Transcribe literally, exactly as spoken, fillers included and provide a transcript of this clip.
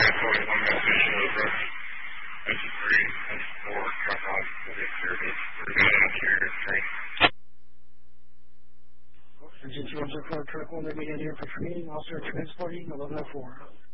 transporting one message over. Engine three, engine four, truck on, we'll get cleared. We're going out here, train. Engine two, engine four, truck one, they're being here for training, officer transporting eleven oh four.